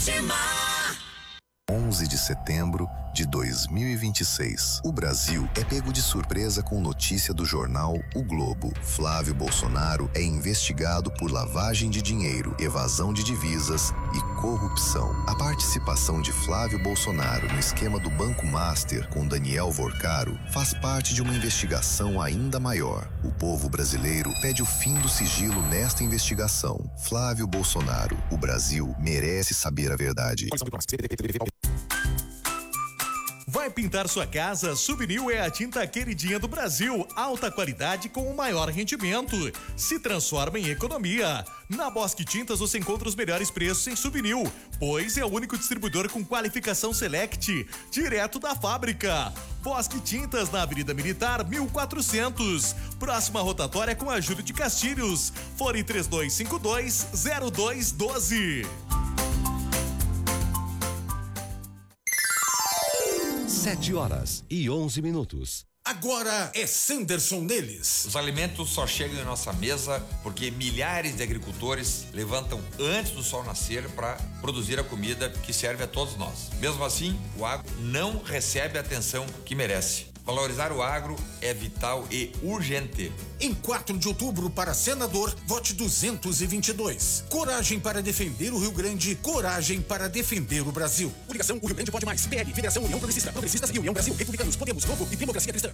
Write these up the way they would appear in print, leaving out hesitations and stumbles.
11 de setembro de 2026. O Brasil é pego de surpresa com notícia do jornal O Globo. Flávio Bolsonaro é investigado por lavagem de dinheiro, evasão de divisas e corrupção. A participação de Flávio Bolsonaro no esquema do Banco Master com Daniel Vorcaro faz parte de uma investigação ainda maior. O povo brasileiro pede o fim do sigilo nesta investigação. Flávio Bolsonaro, o Brasil merece saber a verdade. Vai pintar sua casa? Subnil é a tinta queridinha do Brasil. Alta qualidade com o maior rendimento. Se transforma em economia. Na Bosque Tintas você encontra os melhores preços em Subnil, pois é o único distribuidor com qualificação Select, direto da fábrica. Bosque Tintas na Avenida Militar 1400. Próxima rotatória com a Júlio de Castilhos. Fone 3252-0212. 7h11. Agora é Sanderson neles. Os alimentos só chegam em nossa mesa porque milhares de agricultores levantam antes do sol nascer para produzir a comida que serve a todos nós. Mesmo assim, o agro não recebe a atenção que merece. Valorizar o agro é vital e urgente. Em 4 de outubro, para senador, vote 222. Coragem para defender o Rio Grande, coragem para defender o Brasil. Coligação O Rio Grande Pode Mais. PL, Federação União Progressista, Progressistas e União Brasil, Republicanos, Podemos, Novo e Democracia Cristã.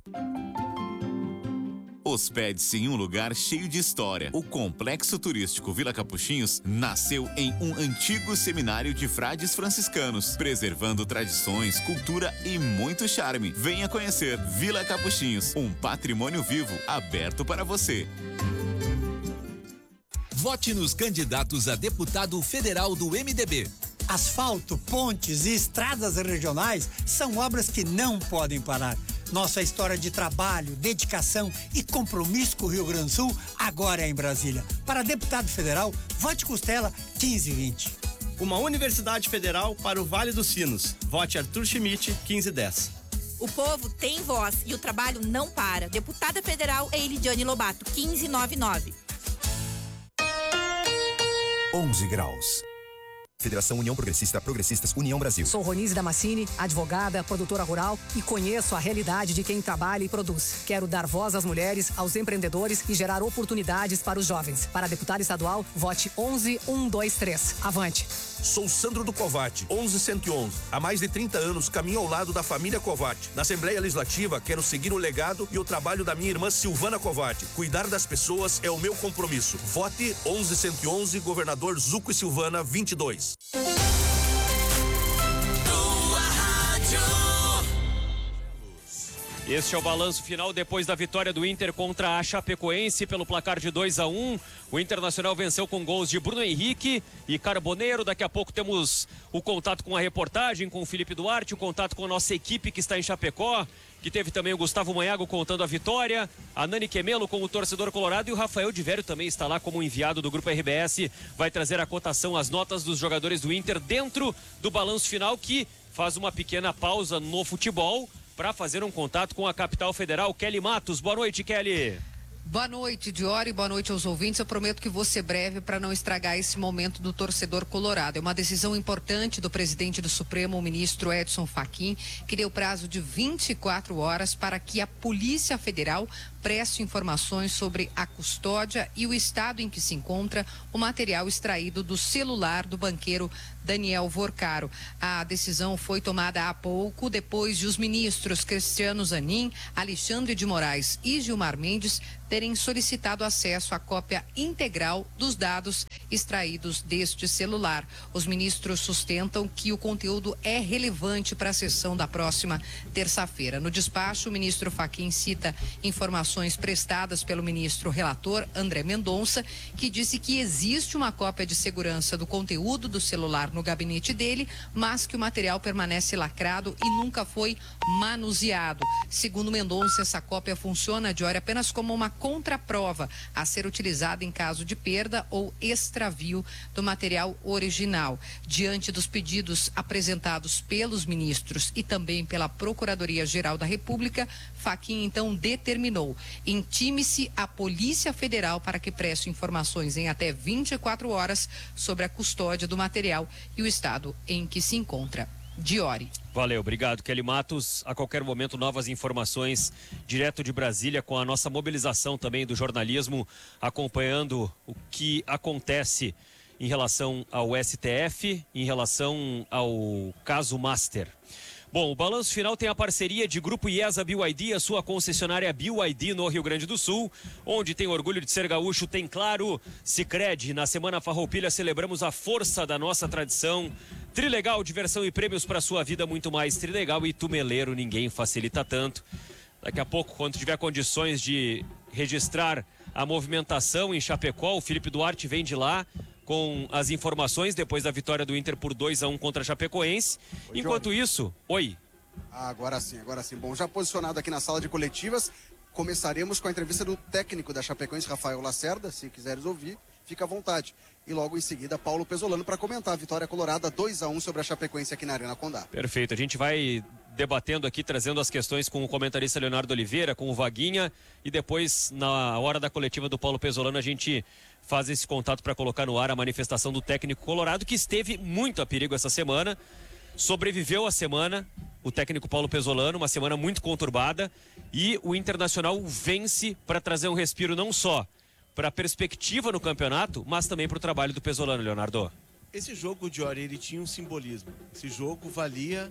Hospede-se em um lugar cheio de história. O Complexo Turístico Vila Capuchinhos nasceu em um antigo seminário de frades franciscanos, preservando tradições, cultura e muito charme. Venha conhecer Vila Capuchinhos, um patrimônio vivo aberto para você. Vote nos candidatos a deputado federal do MDB. Asfalto, pontes e estradas regionais são obras que não podem parar. Nossa história de trabalho, dedicação e compromisso com o Rio Grande do Sul agora é em Brasília. Para deputado federal, vote Costela 1520. Uma universidade federal para o Vale dos Sinos. Vote Arthur Schmidt 1510. O povo tem voz e o trabalho não para. Deputada federal é Elidiane Lobato 1599. 11 graus. Federação União Progressista, Progressistas, União Brasil. Sou Ronise Damascini, advogada, produtora rural e conheço a realidade de quem trabalha e produz. Quero dar voz às mulheres, aos empreendedores e gerar oportunidades para os jovens. Para deputado estadual, vote 11123. Avante. Sou Sandro do Covate, 11111. Há mais de 30 anos caminho ao lado da família Covate. Na Assembleia Legislativa, quero seguir o legado e o trabalho da minha irmã Silvana Covate. Cuidar das pessoas é o meu compromisso. Vote 11111, governador Zuco e Silvana 22. Este é o balanço final depois da vitória do Inter contra a Chapecoense pelo placar de 2-1. O Internacional venceu com gols de Bruno Henrique e Carboneiro. Daqui a pouco temos o contato com a reportagem, com o Felipe Duarte, o contato com a nossa equipe que está em Chapecó, que teve também o Gustavo Manhago contando a vitória, a Nani Quemelo com o torcedor colorado e o Rafael de Vério também está lá como enviado do Grupo RBS. Vai trazer a cotação, as notas dos jogadores do Inter dentro do balanço final, que faz uma pequena pausa no futebol para fazer um contato com a capital federal. Kelly Matos, boa noite, Kelly. Boa noite, Diori, boa noite aos ouvintes. Eu prometo que vou ser breve para não estragar esse momento do torcedor colorado. É uma decisão importante do presidente do Supremo, o ministro Edson Fachin, que deu prazo de 24 horas para que a Polícia Federal preste informações sobre a custódia e o estado em que se encontra o material extraído do celular do banqueiro Daniel Vorcaro. A decisão foi tomada há pouco, depois de os ministros Cristiano Zanin, Alexandre de Moraes e Gilmar Mendes terem solicitado acesso à cópia integral dos dados extraídos deste celular. Os ministros sustentam que o conteúdo é relevante para a sessão da próxima terça-feira. No despacho, o ministro Fachin cita informações prestadas pelo ministro relator André Mendonça, que disse que existe uma cópia de segurança do conteúdo do celular no gabinete dele, mas que o material permanece lacrado e nunca foi manuseado. Segundo Mendonça, essa cópia funciona, Diori, apenas como uma contraprova a ser utilizada em caso de perda ou extravio do material original. Diante dos pedidos apresentados pelos ministros e também pela Procuradoria-Geral da República, Fachin então determinou Intime-se a Polícia Federal para que preste informações em até 24 horas sobre a custódia do material e o estado em que se encontra. Diori. Valeu, obrigado, Kelly Matos. A qualquer momento, novas informações direto de Brasília, com a nossa mobilização também do jornalismo, acompanhando o que acontece em relação ao STF, em relação ao caso Master. Bom, o balanço final tem a parceria de Grupo IESA BYD, a sua concessionária BYD no Rio Grande do Sul, onde tem orgulho de ser gaúcho, tem claro, Sicredi. Na Semana Farroupilha celebramos a força da nossa tradição. Trilegal, diversão e prêmios para sua vida, muito mais. Trilegal e Tumeleiro, ninguém facilita tanto. Daqui a pouco, quando tiver condições de registrar a movimentação em Chapecó, o Felipe Duarte vem de lá com as informações depois da vitória do Inter por 2-1 contra a Chapecoense. Oi, enquanto Johnny. isso, oi. Agora sim. Bom, já posicionado aqui na sala de coletivas, começaremos com a entrevista do técnico da Chapecoense, Rafael Lacerda. Se quiseres ouvir, fica à vontade. E logo em seguida, Paulo Pesolano para comentar a vitória colorada 2-1 sobre a Chapecoense aqui na Arena Condá. Perfeito, a gente vai debatendo aqui, trazendo as questões com o comentarista Leonardo Oliveira, com o Vaguinha, e depois, na hora da coletiva do Paulo Pesolano, a gente faz esse contato para colocar no ar a manifestação do técnico colorado, que esteve muito a perigo essa semana, sobreviveu a semana, o técnico Paulo Pesolano, uma semana muito conturbada, e o Internacional vence para trazer um respiro não só para a perspectiva no campeonato, mas também para o trabalho do Pesolano, Leonardo. Esse jogo, Diori, ele tinha um simbolismo. Esse jogo valia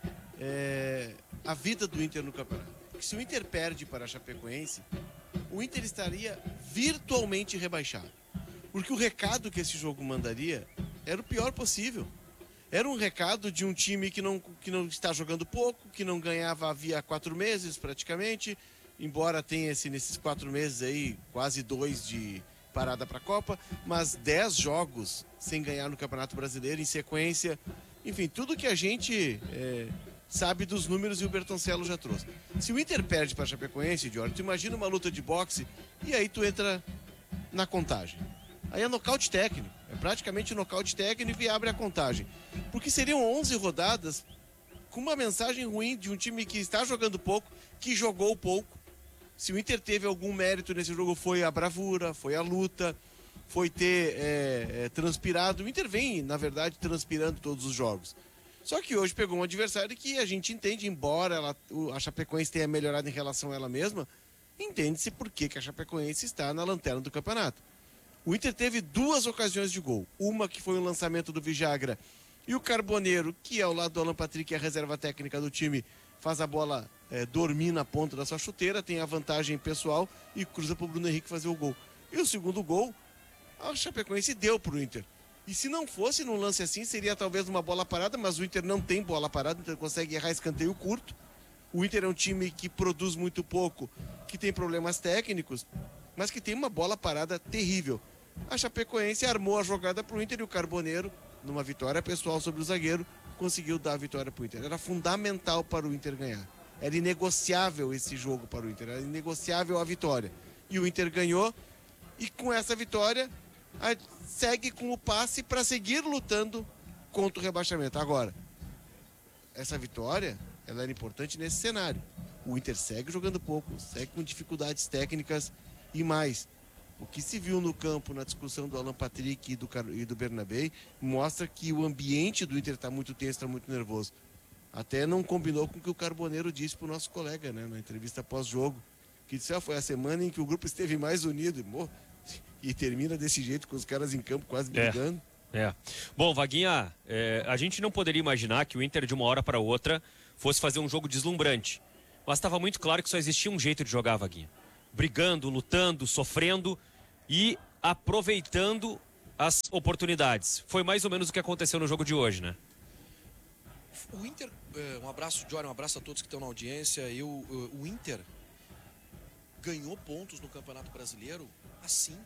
a vida do Inter no campeonato. Porque se o Inter perde para a Chapecoense, o Inter estaria virtualmente rebaixado. Porque o recado que esse jogo mandaria era o pior possível. Era um recado de um time que não está jogando pouco, que não ganhava havia 4 meses praticamente, embora tenha nesses 4 meses aí quase 2 de parada para a Copa, mas 10 jogos sem ganhar no Campeonato Brasileiro em sequência. Enfim, tudo que a gente sabe dos números e o Bertoncello já trouxe. Se o Inter perde para a Chapecoense, Dior, tu imagina uma luta de boxe e aí tu entra na contagem. Aí é nocaute técnico, é praticamente nocaute técnico e abre a contagem. Porque seriam 11 rodadas com uma mensagem ruim de um time que está jogando pouco, que jogou pouco. Se o Inter teve algum mérito nesse jogo, foi a bravura, foi a luta, foi ter transpirado. O Inter vem, na verdade, transpirando todos os jogos. Só que hoje pegou um adversário que a gente entende, embora a Chapecoense tenha melhorado em relação a ela mesma, entende-se por que a Chapecoense está na lanterna do campeonato. O Inter teve 2 ocasiões de gol. Uma que foi o lançamento do Vijagra e o Carboneiro, que ao lado do Alan Patrick, a reserva técnica do time, faz a bola dormir na ponta da sua chuteira, tem a vantagem pessoal e cruza para o Bruno Henrique fazer o gol. E o segundo gol, a Chapecoense deu para o Inter. E se não fosse num lance assim, seria talvez uma bola parada, mas o Inter não tem bola parada, então consegue errar escanteio curto. O Inter é um time que produz muito pouco, que tem problemas técnicos, mas que tem uma bola parada terrível. A Chapecoense armou a jogada para o Inter e o Carboneiro, numa vitória pessoal sobre o zagueiro, conseguiu dar a vitória para o Inter. Era fundamental para o Inter ganhar. Era inegociável esse jogo para o Inter, era inegociável a vitória. E o Inter ganhou, e com essa vitória segue com o passe para seguir lutando contra o rebaixamento. Agora, essa vitória, ela era importante nesse cenário. O Inter segue jogando pouco, segue com dificuldades técnicas e mais. O que se viu no campo na discussão do Alan Patrick e do Bernabé mostra que o ambiente do Inter está muito tenso, está muito nervoso. Até não combinou com o que o Carboneiro disse para o nosso colega, né, na entrevista pós-jogo, que disse, foi a semana em que o grupo esteve mais unido. E termina desse jeito, com os caras em campo quase brigando. Bom, Vaguinha, a gente não poderia imaginar que o Inter de uma hora para outra fosse fazer um jogo deslumbrante. Mas estava muito claro que só existia um jeito de jogar, Vaguinha. Brigando, lutando, sofrendo e aproveitando as oportunidades. Foi mais ou menos o que aconteceu no jogo de hoje, né? O Inter, um abraço, Jory, um abraço a todos que estão na audiência. O Inter ganhou pontos no Campeonato Brasileiro assim.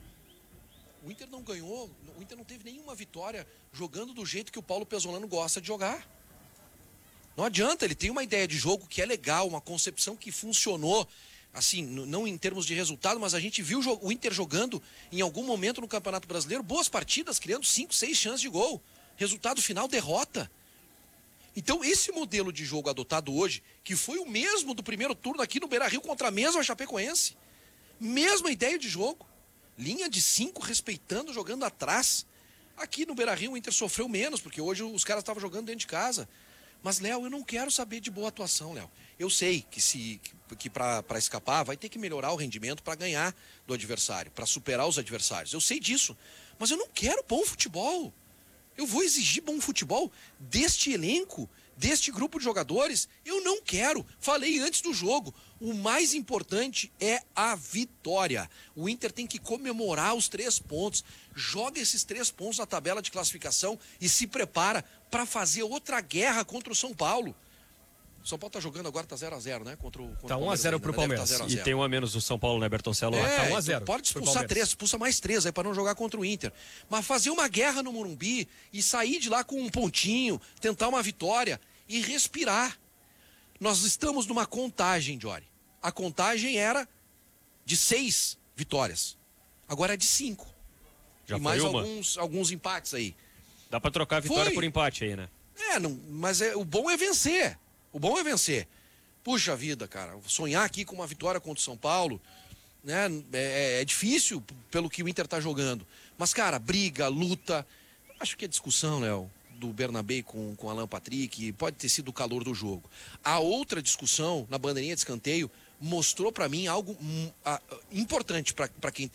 O Inter não ganhou, o Inter não teve nenhuma vitória jogando do jeito que o Paulo Pesolano gosta de jogar. Não adianta, ele tem uma ideia de jogo que é legal, uma concepção que funcionou, assim, não em termos de resultado, mas a gente viu o Inter jogando em algum momento no Campeonato Brasileiro, boas partidas, criando 5, 6 chances de gol. Resultado final, derrota. Então, esse modelo de jogo adotado hoje, que foi o mesmo do primeiro turno aqui no Beira-Rio contra a mesma Chapecoense, mesma ideia de jogo, linha de 5 respeitando, jogando atrás. Aqui no Beira-Rio o Inter sofreu menos, porque hoje os caras estavam jogando dentro de casa. Mas, Léo, eu não quero saber de boa atuação, Léo. Eu sei que para escapar vai ter que melhorar o rendimento para ganhar do adversário, para superar os adversários. Eu sei disso, mas eu não quero bom futebol. Eu vou exigir bom futebol deste elenco, deste grupo de jogadores? Eu não quero. Falei antes do jogo. O mais importante é a vitória. O Inter tem que comemorar os 3 pontos. Joga esses 3 pontos na tabela de classificação e se prepara para fazer outra guerra contra o São Paulo. O São Paulo tá jogando agora, tá 0-0, né? Contra tá 1-0 pro Palmeiras. Tá 0 a 0. E tem um a menos do São Paulo, né, Bertoncello? Tá 1-0. Então pode expulsar 3, expulsa mais 3 aí para não jogar contra o Inter. Mas fazer uma guerra no Morumbi e sair de lá com um pontinho, tentar uma vitória e respirar. Nós estamos numa contagem, Jory. A contagem era de 6 vitórias. Agora é de 5. Já e foi mais uma. alguns empates aí. Dá para trocar a vitória por empate aí, né? Mas o bom é vencer. O bom é vencer. Puxa vida, cara, sonhar aqui com uma vitória contra o São Paulo, né? É difícil pelo que o Inter tá jogando. Mas, cara, briga, luta. Acho que é discussão, Léo, do Bernabé com Alan Patrick, pode ter sido o calor do jogo. A outra discussão, na bandeirinha de escanteio, mostrou para mim algo importante para quem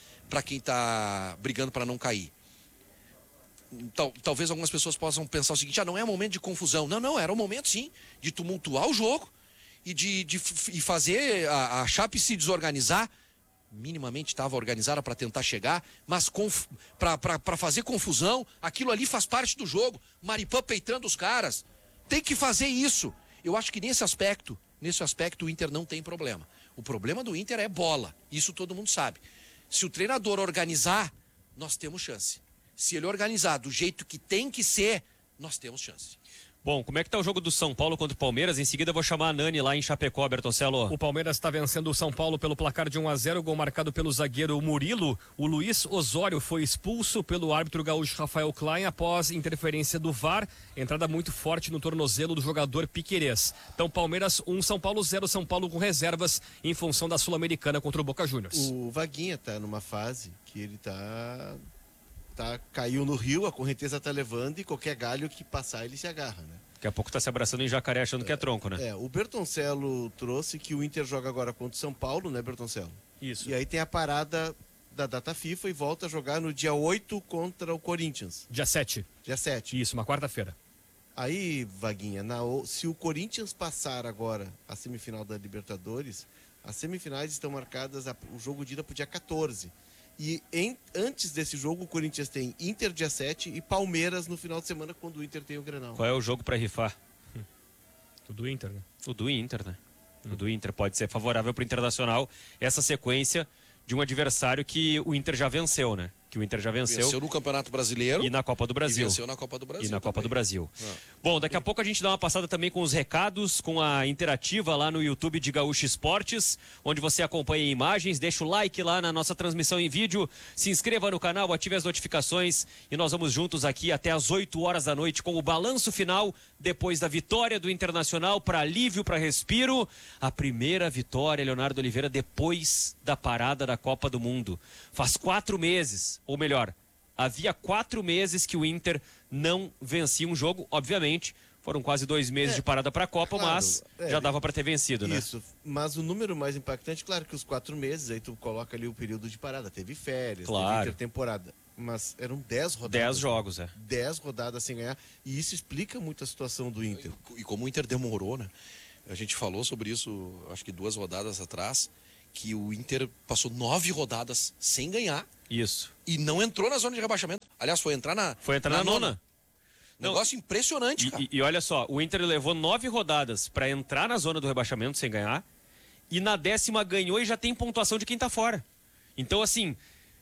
tá brigando para não cair. Talvez algumas pessoas possam pensar o seguinte: não é momento de confusão. Não, era um momento sim de tumultuar o jogo e de fazer a Chape se desorganizar. Minimamente estava organizada para tentar chegar, mas para fazer confusão, aquilo ali faz parte do jogo. Maripã peitando os caras. Tem que fazer isso. Eu acho que nesse aspecto o Inter não tem problema. O problema do Inter é bola. Isso todo mundo sabe. Se o treinador organizar, nós temos chance. Se ele organizar do jeito que tem que ser, nós temos chance. Bom, como é que tá o jogo do São Paulo contra o Palmeiras? Em seguida eu vou chamar a Nani lá em Chapecó, Bertoncello. O Palmeiras está vencendo o São Paulo pelo placar de 1-0, gol marcado pelo zagueiro Murilo. O Luiz Osório foi expulso pelo árbitro gaúcho Rafael Klein após interferência do VAR, entrada muito forte no tornozelo do jogador Piquerez. Então Palmeiras 1, São Paulo 0, São Paulo com reservas em função da Sul-Americana contra o Boca Juniors. O Vaguinha tá numa fase que ele caiu no rio, a correnteza tá levando e qualquer galho que passar ele se agarra, né? Daqui a pouco tá se abraçando em jacaré achando que é tronco, né? O Bertoncello trouxe que o Inter joga agora contra o São Paulo, né, Bertoncello? Isso. E aí tem a parada da data FIFA e volta a jogar no dia 8 contra o Corinthians. Dia 7. Dia 7. Isso, uma quarta-feira. Aí, Vaguinha, se o Corinthians passar agora a semifinal da Libertadores, as semifinais estão marcadas, o jogo de ida pro dia 14. E antes desse jogo, o Corinthians tem Inter dia 7 e Palmeiras no final de semana, quando o Inter tem o Grenal. Qual é o jogo para rifar? O do Inter, né? O do Inter, né? O do Inter pode ser favorável para o Internacional, essa sequência de um adversário que o Inter já venceu, né? Que o Inter já venceu. Venceu no Campeonato Brasileiro. E na Copa do Brasil. E venceu na Copa do Brasil. E na Copa também. do Brasil. Bom, daqui a pouco a gente dá uma passada também com os recados, com a interativa lá no YouTube de Gaúcho Esportes, onde você acompanha imagens, deixa o like lá na nossa transmissão em vídeo, se inscreva no canal, ative as notificações e nós vamos juntos aqui até às 8 horas da noite com o balanço final depois da vitória do Internacional para alívio, para respiro. A primeira vitória, Leonardo Oliveira, depois da parada da Copa do Mundo. Faz 4 meses, ou melhor, havia 4 meses que o Inter não vencia um jogo. Obviamente, foram quase 2 meses de parada para a Copa, claro, mas já dava para ter vencido, né? Isso, mas o número mais impactante, claro que os 4 meses, aí tu coloca ali o período de parada, teve férias, claro, teve intertemporada, mas eram 10 rodadas. 10 jogos, 10 rodadas sem ganhar, e isso explica muito a situação do Inter. E como o Inter demorou, né? A gente falou sobre isso, acho que 2 rodadas atrás, que o Inter passou 9 rodadas sem ganhar. Isso. E não entrou na zona de rebaixamento. Aliás, foi entrar na nona. Negócio impressionante, cara. E olha só, o Inter levou 9 rodadas para entrar na zona do rebaixamento sem ganhar. E na 10ª ganhou e já tem pontuação de quem tá fora. Então, assim,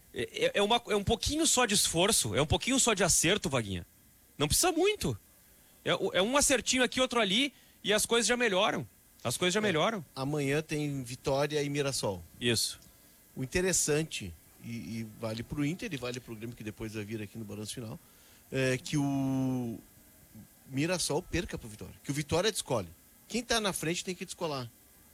é um pouquinho só de esforço, é um pouquinho só de acerto, Vaguinha. Não precisa muito. É um acertinho aqui, outro ali, e as coisas já melhoram. As coisas já melhoram. Amanhã tem Vitória e Mirassol. Isso. O interessante, e vale pro Inter e vale pro Grêmio, que depois vai vir aqui no balanço final, é que o Mirassol perca pro Vitória. Que o Vitória escolhe. Quem tá na frente tem que descolar.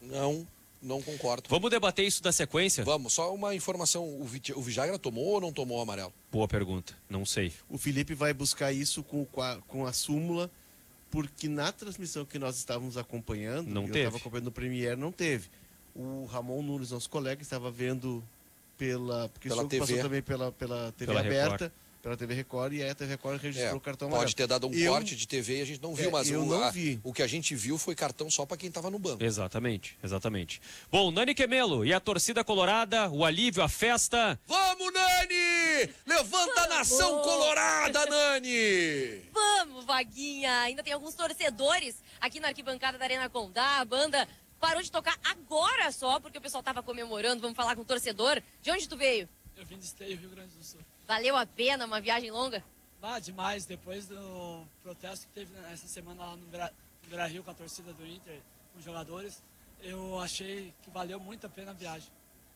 Não concordo. Vamos debater isso da sequência? Vamos, só uma informação. O Vijagra tomou ou não tomou o amarelo? Boa pergunta, não sei. O Felipe vai buscar isso com a súmula, porque na transmissão que nós estávamos acompanhando, Não eu teve. estava acompanhando no Premiere, não teve. O Ramon Nunes, nosso colega, estava vendo porque Pela o jogo TV. passou também pela TV Pela aberta, Record. pela TV Record, e aí a TV Record registrou o cartão amarelo. Pode ter dado um corte de TV e a gente não viu, mas eu não vi. o que a gente viu foi cartão só para quem estava no banco. Exatamente. Bom, Nani Quemelo e a torcida colorada, o alívio, a festa. Vamos, Nani! Levanta a nação colorada, Nani! Vamos, Vaguinha! Ainda tem alguns torcedores aqui na arquibancada da Arena Condá. A banda parou de tocar agora só, porque o pessoal tava comemorando. Vamos falar com o torcedor. De onde tu veio? Eu vim de Esteio, Rio Grande do Sul. Valeu a pena uma viagem longa? Demais. Depois do protesto que teve essa semana lá no Beira-Rio com a torcida do Inter, com os jogadores, eu achei que valeu muito a pena a viagem.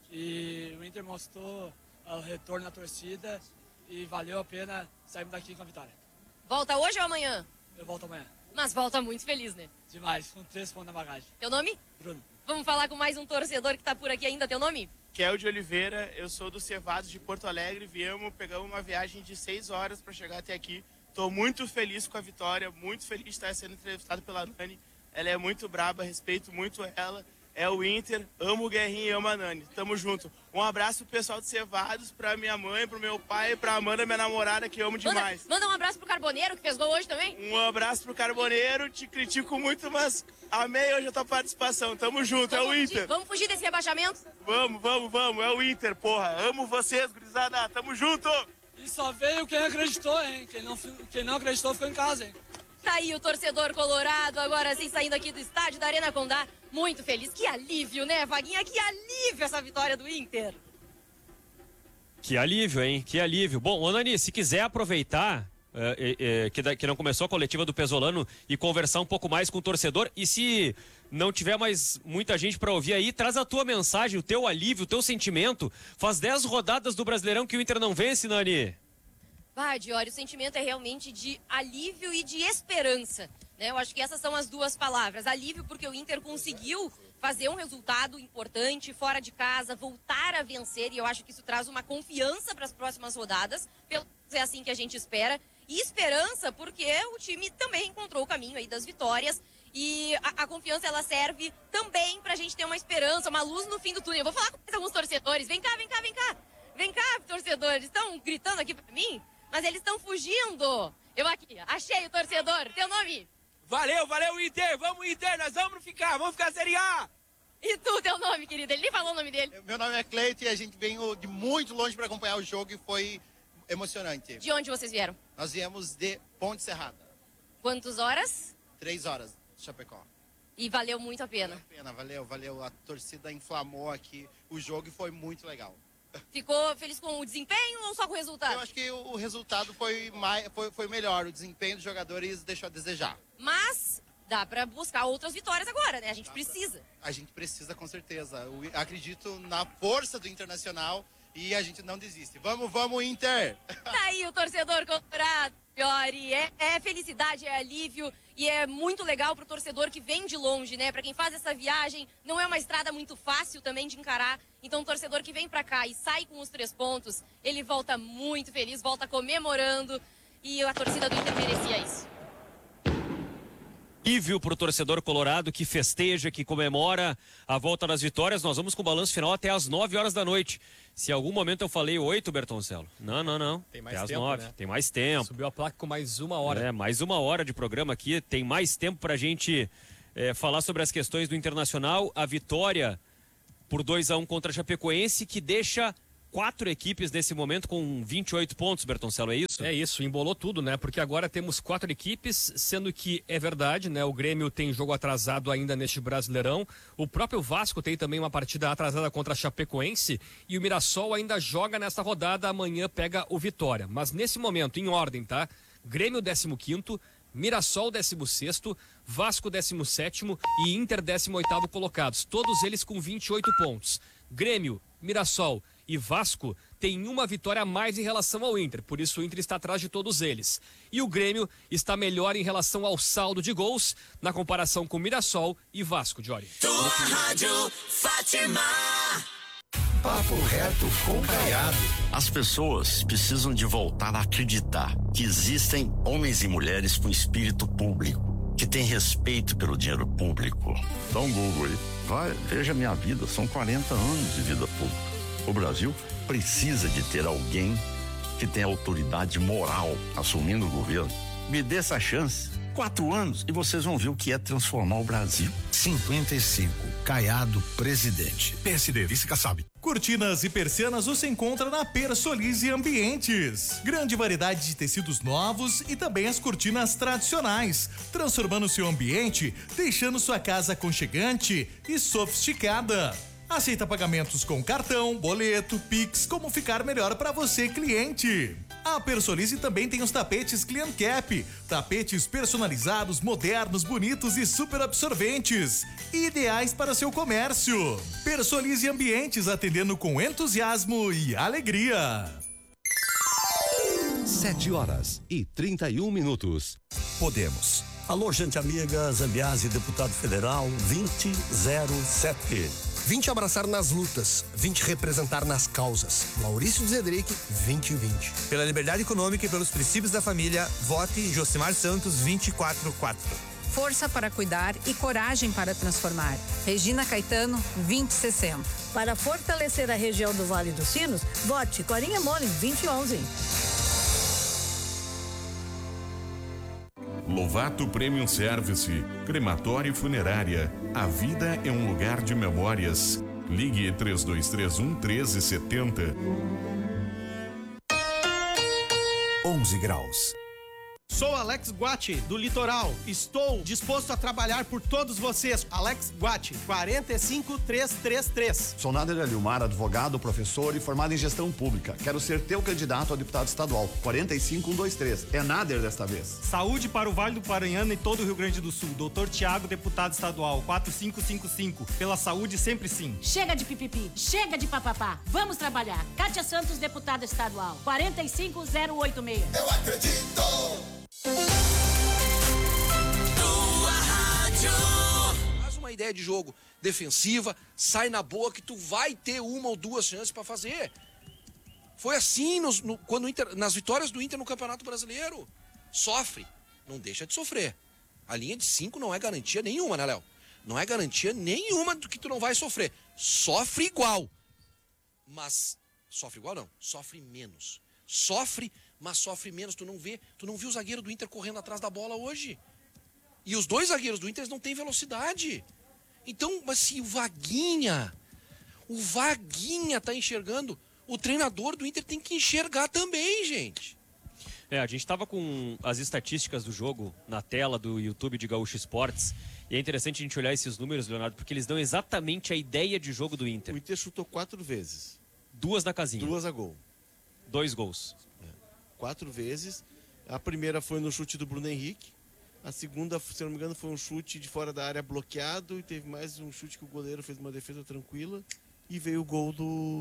E o Inter mostrou o retorno da torcida e valeu a pena sairmos daqui com a vitória. Volta hoje ou amanhã? Eu volto amanhã. Mas volta muito feliz, né? Demais, com 3 pontos na bagagem. Teu nome? Bruno. Vamos falar com mais um torcedor que tá por aqui ainda. Teu nome? Kel de Oliveira, eu sou do Cevados de Porto Alegre. Pegamos uma viagem de 6 horas para chegar até aqui. Estou muito feliz com a vitória, muito feliz de estar sendo entrevistado pela Nani. Ela é muito braba, respeito muito ela. É o Inter, amo o Guerrinha e amo a Nani. Tamo junto. Um abraço pro pessoal de Cevados, pra minha mãe, pro meu pai, pra Amanda, minha namorada, que eu amo demais. Manda um abraço pro Carboneiro, que fez gol hoje também. Um abraço pro Carboneiro, te critico muito, mas amei hoje a tua participação. Tamo junto, é o Inter. Vamos fugir desse rebaixamento? Vamos, é o Inter, porra. Amo vocês, gurizada, tamo junto. E só veio quem acreditou, hein? Quem não acreditou ficou em casa, hein? Tá aí o torcedor colorado, agora sim, saindo aqui do estádio da Arena Condá. Muito feliz. Que alívio, né, Vaguinha? Que alívio essa vitória do Inter. Que alívio, hein? Que alívio. Bom, ô Nani, se quiser aproveitar que não começou a coletiva do Pesolano e conversar um pouco mais com o torcedor, e se não tiver mais muita gente para ouvir aí, traz a tua mensagem, o teu alívio, o teu sentimento. Faz 10 rodadas do Brasileirão que o Inter não vence, Nani. Diori, o sentimento é realmente de alívio e de esperança, né? Eu acho que essas são as duas palavras. Alívio porque o Inter conseguiu fazer um resultado importante fora de casa, voltar a vencer, e eu acho que isso traz uma confiança para as próximas rodadas. É assim que a gente espera. E esperança porque o time também encontrou o caminho aí das vitórias. E a confiança, ela serve também pra gente ter uma esperança, uma luz no fim do túnel. Eu vou falar com alguns torcedores. Vem cá. Vem cá, torcedores. Estão gritando aqui pra mim, mas eles estão fugindo. Eu aqui, achei o torcedor. Teu nome? Valeu, Inter. Vamos, Inter. Nós vamos ficar Série A. E tu, teu nome, querido? Ele nem falou o nome dele. Meu nome é Cleito e a gente veio de muito longe para acompanhar o jogo e foi emocionante. De onde vocês vieram? Nós viemos de Ponte Serrada. Quantas horas? 3 horas, Chapecó. E valeu muito a pena. Valeu. A torcida inflamou aqui o jogo e foi muito legal. Ficou feliz com o desempenho ou só com o resultado? Eu acho que o resultado foi melhor. O desempenho dos jogadores deixou a desejar. Mas dá pra buscar outras vitórias agora, né? A gente precisa. A gente precisa, com certeza. Eu acredito na força do Internacional e a gente não desiste. Vamos, Inter! Tá aí o torcedor colorado, Fiori. É felicidade, é alívio e é muito legal pro torcedor que vem de longe, né? Pra quem faz essa viagem, não é uma estrada muito fácil também de encarar. Então o torcedor que vem pra cá e sai com os 3 pontos, ele volta muito feliz, volta comemorando, e a torcida do Inter merecia isso. Alívio pro torcedor colorado que festeja, que comemora a volta das vitórias. Nós vamos com o balanço final até às 9 horas da noite. Se em algum momento eu falei 8, Bertoncello. Não. Tem mais até às tempo, 9. né? Tem mais tempo. Subiu a placa com mais 1 hora. Mais 1 hora de programa aqui. Tem mais tempo pra gente falar sobre as questões do Internacional. A vitória por 2-1 contra a Chapecoense, que deixa 4 equipes nesse momento com 28 pontos, Bertoncello, é isso? É isso, embolou tudo, né? Porque agora temos 4 equipes, sendo que é verdade, né? O Grêmio tem jogo atrasado ainda neste Brasileirão. O próprio Vasco tem também uma partida atrasada contra a Chapecoense e o Mirassol ainda joga nesta rodada, amanhã pega o Vitória. Mas nesse momento, em ordem, tá? Grêmio 15º, Mirassol 16º, Vasco 17º e Inter 18º colocados. Todos eles com 28 pontos. Grêmio, Mirassol e Vasco têm uma vitória a mais em relação ao Inter, por isso o Inter está atrás de todos eles. E o Grêmio está melhor em relação ao saldo de gols, na comparação com Mirassol e Vasco, Jory. Tua rádio Fátima. Papo reto com Caiado. As pessoas precisam de voltar a acreditar que existem homens e mulheres com espírito público, que têm respeito pelo dinheiro público. Dá um Google aí. Vai, veja a minha vida. São 40 anos de vida pública. O Brasil precisa de ter alguém que tenha autoridade moral assumindo o governo. Me dê essa chance. 4 anos e vocês vão ver o que é transformar o Brasil. 55, Caiado, presidente. PSD, vice Kassab. Cortinas e persianas você encontra na Persolise Ambientes. Grande variedade de tecidos novos e também as cortinas tradicionais, transformando seu ambiente, deixando sua casa aconchegante e sofisticada. Aceita pagamentos com cartão, boleto, Pix, como ficar melhor para você, cliente. A Persolise também tem os tapetes Clean Cap, tapetes personalizados, modernos, bonitos e super absorventes, ideais para seu comércio. Persolise Ambientes, atendendo com entusiasmo e alegria. 7h31. Podemos. Alô, gente amiga, Zambiase, deputado federal, 2007. Vim te abraçar nas lutas, vim te representar nas causas. Maurício Zedric, 2020. Pela liberdade econômica e pelos princípios da família, vote Josimar Santos, 244. Força para cuidar e coragem para transformar. Regina Caetano, 2060. Para fortalecer a região do Vale dos Sinos, vote Corinha Mole, 2011. Lovato Premium Service, crematório e funerária. A vida é um lugar de memórias. Ligue 3231-1370. 11 graus. Sou Alex Guatti, do Litoral. Estou disposto a trabalhar por todos vocês. Alex Guatti, 45333. Sou Nader Alilmar, advogado, professor e formado em gestão pública. Quero ser teu candidato a deputado estadual. 45123. É Nader desta vez. Saúde para o Vale do Paranhana e todo o Rio Grande do Sul. Doutor Tiago, deputado estadual. 4555. Pela saúde, sempre sim. Chega de pipipi, chega de papapá. Vamos trabalhar. Cátia Santos, deputada estadual. 45086. Eu acredito! Faz uma ideia de jogo defensiva, sai na boa que tu vai ter uma ou duas chances pra fazer. Foi assim nas vitórias do Inter no Campeonato Brasileiro. Sofre, não deixa de sofrer. A linha de 5 não é garantia nenhuma, né, Léo? Não é garantia nenhuma do que tu não vai sofrer. Sofre igual. Mas sofre igual não, sofre menos. Sofre, mas sofre menos. Tu não viu o zagueiro do Inter correndo atrás da bola hoje. E os dois zagueiros do Inter não têm velocidade. Então, mas se o Vaguinha tá enxergando, o treinador do Inter tem que enxergar também, gente. A gente estava com as estatísticas do jogo na tela do YouTube de Gaúcho Esportes. E é interessante a gente olhar esses números, Leonardo, porque eles dão exatamente a ideia de jogo do Inter. O Inter chutou 4 vezes. 2 na casinha. 2 a gol. 2 gols. 4 vezes. A primeira foi no chute do Bruno Henrique. A segunda, se não me engano, foi um chute de fora da área bloqueado. E teve mais um chute que o goleiro fez uma defesa tranquila. E veio o gol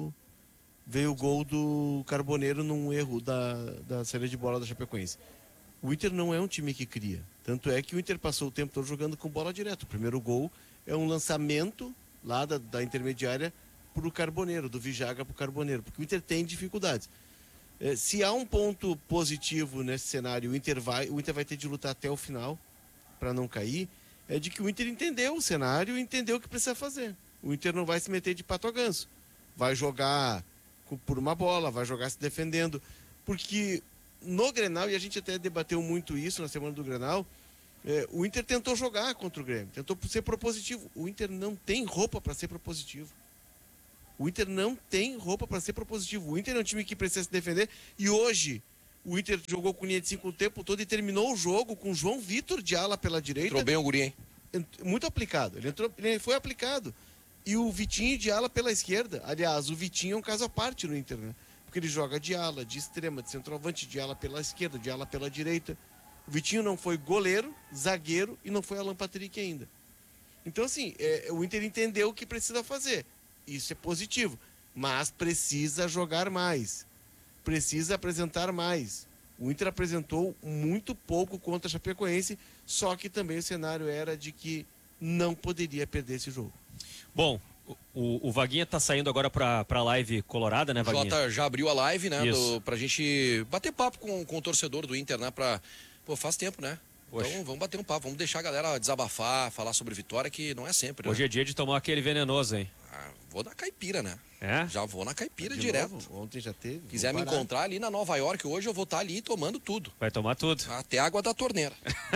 do Carboneiro num erro da saída de bola da Chapecoense. O Inter não é um time que cria. Tanto é que o Inter passou o tempo todo jogando com bola direto. O primeiro gol é um lançamento lá da intermediária para o Carboneiro, do Vijaga para o Carboneiro. Porque o Inter tem dificuldades. Se há um ponto positivo nesse cenário, o Inter vai ter de lutar até o final para não cair, é de que o Inter entendeu o cenário e entendeu o que precisa fazer. O Inter não vai se meter de pato a ganso. Vai jogar por uma bola, vai jogar se defendendo. Porque no Grenal, e a gente até debateu muito isso na semana do Grenal, o Inter tentou jogar contra o Grêmio, tentou ser propositivo. O Inter não tem roupa para ser propositivo. O Inter não tem roupa para ser propositivo. O Inter é um time que precisa se defender. E hoje, o Inter jogou com linha de 5 o tempo todo e terminou o jogo com o João Vitor de ala pela direita. Entrou bem o guri, hein? Muito aplicado. Ele foi aplicado. E o Vitinho de ala pela esquerda. Aliás, o Vitinho é um caso à parte no Inter, né? Porque ele joga de ala, de extrema, de centroavante, de ala pela esquerda, de ala pela direita. O Vitinho não foi goleiro, zagueiro e não foi Alan Patrick ainda. Então, assim, o Inter entendeu o que precisa fazer. Isso é positivo. mas precisa jogar mais, precisa apresentar mais. O Inter apresentou muito pouco contra a Chapecoense, só que também o cenário era de que não poderia perder esse jogo. Bom, o Vaguinha tá saindo agora pra live colorada, né, Vaguinha? Jota já abriu a live, né, pra gente bater papo com o torcedor do Inter, né, pô, faz tempo, né? Então vamos bater um papo, vamos deixar a galera desabafar, falar sobre vitória, que não é sempre, né? Hoje é dia de tomar aquele venenoso, hein? Vou na caipira, né? É? Já vou na caipira direto. Novo? Ontem já teve. Quiser me encontrar ali na Nova York hoje, eu vou estar ali tomando tudo. Vai tomar tudo. Até água da torneira.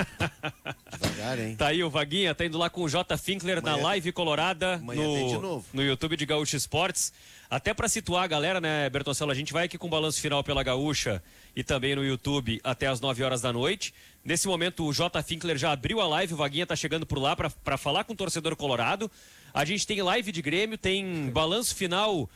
Devagar, hein? Tá aí o Vaguinha, tá indo lá com o J. Finkler na live colorada no YouTube de Gaúcha Esportes. Até pra situar a galera, né, Bertoncello, a gente vai aqui com o balanço final pela Gaúcha e também no YouTube até as 9 horas da noite. Nesse momento o J. Finkler já abriu a live, o Vaguinha tá chegando por lá pra falar com o torcedor colorado. A gente tem live de Grêmio, tem balanço final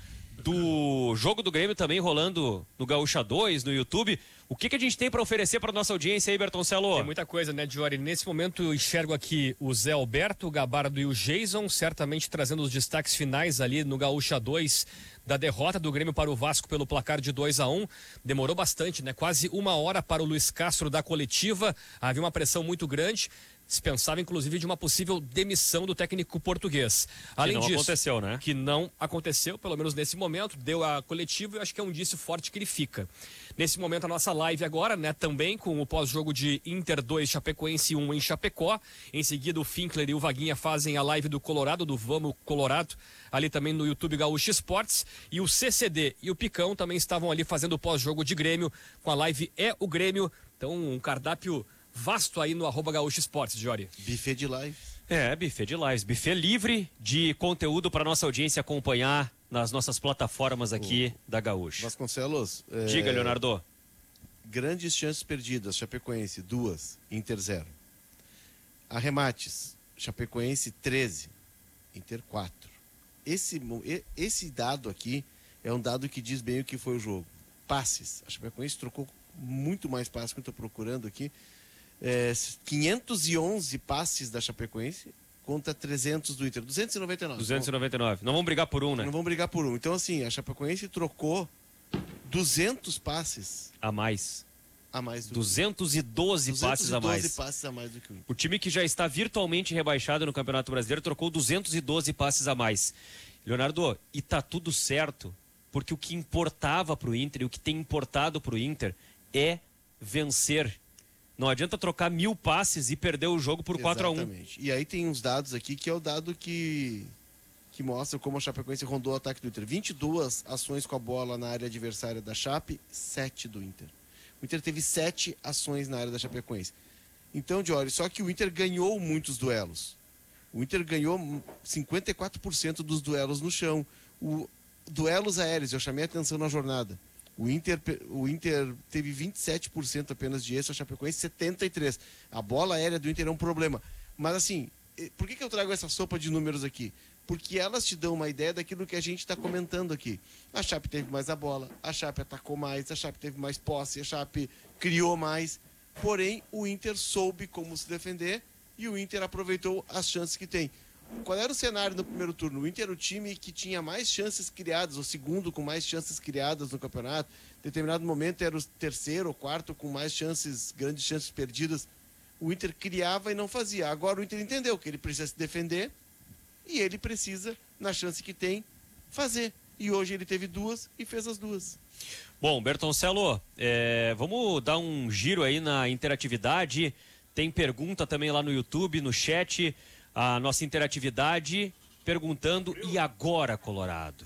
do jogo do Grêmio também rolando no Gaúcha 2, no YouTube. O que a gente tem para oferecer para nossa audiência aí, Bertoncello? Tem muita coisa, né, Diori? Nesse momento eu enxergo aqui o Zé Alberto, o Gabardo e o Jason, certamente trazendo os destaques finais ali no Gaúcha 2 da derrota do Grêmio para o Vasco pelo placar de 2-1. Demorou bastante, né? Quase 1 hora para o Luiz Castro da coletiva. Havia uma pressão muito grande. Se pensava, inclusive, de uma possível demissão do técnico português. Além disso, aconteceu, né? Que não aconteceu, pelo menos nesse momento, deu a coletiva e eu acho que é um indício forte que ele fica. Nesse momento, a nossa live agora, né, também com o pós-jogo de Inter 2, Chapecoense 1 em Chapecó. Em seguida, o Finkler e o Vaguinha fazem a live do Colorado, do Vamos Colorado, ali também no YouTube Gaúcha Esportes. E o CCD e o Picão também estavam ali fazendo o pós-jogo de Grêmio, com a live É o Grêmio. Então, um cardápio vasto aí no @Gaúcha Esportes, Jori. Buffet de live. Buffet de lives, buffet livre de conteúdo para nossa audiência acompanhar nas nossas plataformas aqui da Gaúcha. Vasconcelos. Diga, Leonardo. Grandes chances perdidas, Chapecoense 2, Inter 0. Arremates, Chapecoense 13, Inter 4. Esse dado aqui é um dado que diz bem o que foi o jogo. Passes, a Chapecoense trocou muito mais passes que eu estou procurando aqui. 511 passes da Chapecoense contra 300 do Inter. 299. 299. Não vamos brigar por um, né? Não vamos brigar por um. Então, assim, a Chapecoense trocou 200 passes a mais. A mais do 212 passes a mais. 212 passes a mais do que o Inter. O time que já está virtualmente rebaixado no Campeonato Brasileiro trocou 212 passes a mais. Leonardo, e tá tudo certo, porque o que importava pro Inter e o que tem importado pro Inter é vencer. Não adianta trocar 1000 passes e perder o jogo por 4-1. Exatamente. E aí tem uns dados aqui que é o dado que mostra como a Chapecoense rondou o ataque do Inter. 22 ações com a bola na área adversária da Chape, 7 do Inter. O Inter teve 7 ações na área da Chapecoense. Então, Diori, só que o Inter ganhou muitos duelos. O Inter ganhou 54% dos duelos no chão. Duelos aéreos, eu chamei a atenção na jornada. O Inter teve 27% apenas de êxito, a Chapecoense 73%. A bola aérea do Inter é um problema. Mas assim, por que eu trago essa sopa de números aqui? Porque elas te dão uma ideia daquilo que a gente está comentando aqui. A Chape teve mais a bola, a Chape atacou mais, a Chape teve mais posse, a Chape criou mais. Porém, o Inter soube como se defender e o Inter aproveitou as chances que tem. Qual era o cenário no primeiro turno? O Inter era o time que tinha mais chances criadas, o segundo com mais chances criadas no campeonato. Em determinado momento era o terceiro ou quarto com mais chances, grandes chances perdidas. O Inter criava e não fazia. Agora o Inter entendeu que ele precisa se defender e ele precisa, na chance que tem, fazer. E hoje ele teve 2 e fez as 2. Bom, Bertoncello, vamos dar um giro aí na interatividade. Tem pergunta também lá no YouTube, no chat. A nossa interatividade perguntando, e agora, Colorado?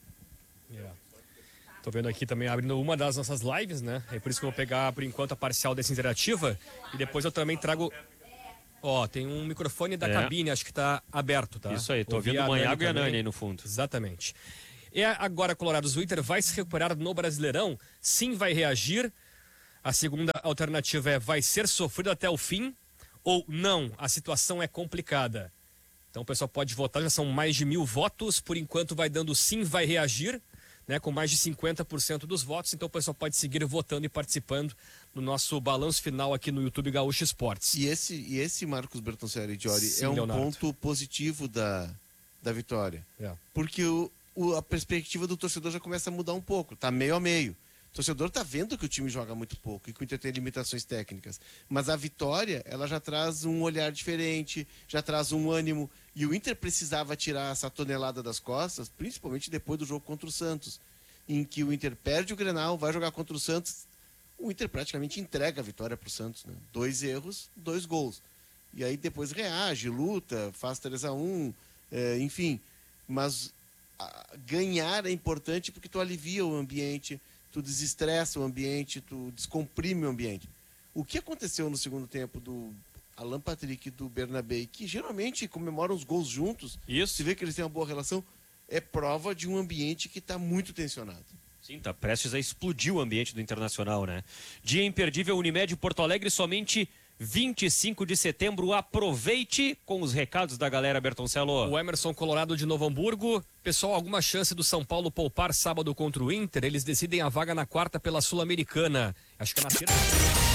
Tô vendo aqui também, abrindo uma das nossas lives, né? É por isso que eu vou pegar, por enquanto, a parcial dessa interativa. E depois eu também trago... Ó, tem um microfone da cabine, acho que tá aberto, tá? Isso aí, tô ouvindo o Manhago e a Nani aí no fundo. Exatamente. E agora, Colorado, o Inter vai se recuperar no Brasileirão? Sim, vai reagir. A segunda alternativa é vai ser sofrido até o fim? Ou não, a situação é complicada. Então o pessoal pode votar, já são mais de 1000 votos, por enquanto vai dando sim, vai reagir, né, com mais de 50% dos votos, então o pessoal pode seguir votando e participando no nosso balanço final aqui no YouTube Gaúcha Esportes. E esse Marcos Bertoncelli, Diori, é um Leonardo. ponto positivo da vitória. Porque a perspectiva do torcedor já começa a mudar um pouco, tá meio a meio. O torcedor tá vendo que o time joga muito pouco e que o Inter tem limitações técnicas. Mas a vitória, ela já traz um olhar diferente, já traz um ânimo. E o Inter precisava tirar essa tonelada das costas, principalmente depois do jogo contra o Santos, em que o Inter perde o Grenal, vai jogar contra o Santos, o Inter praticamente entrega a vitória pro Santos, né? 2 erros, 2 gols. E aí depois reage, luta, faz 3-1, enfim. Mas ganhar é importante porque tu alivia o ambiente, tu desestressa o ambiente, tu descomprime o ambiente. O que aconteceu no segundo tempo do Alan Patrick e do Bernabé, que geralmente comemoram os gols juntos, se vê que eles têm uma boa relação, é prova de um ambiente que está muito tensionado. Sim, tá prestes a explodir o ambiente do Internacional, né? Dia imperdível Unimed Porto Alegre, somente 25 de setembro. Aproveite com os recados da galera, Bertoncello. O Emerson Colorado de Novo Hamburgo. Pessoal, alguma chance do São Paulo poupar sábado contra o Inter? Eles decidem a vaga na quarta pela Sul-Americana. Acho que é na terça.